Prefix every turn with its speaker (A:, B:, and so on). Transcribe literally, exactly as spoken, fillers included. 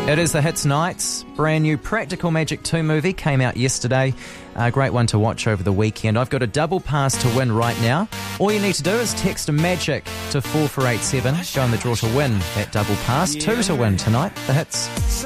A: It is the Hits Nights. Brand new Practical Magic two movie came out yesterday. A great one to watch over the weekend. I've got a double pass to win right now. All you need to do is text MAGIC to four four eight seven. Go on the draw to win that double pass. Two to win tonight. The Hits.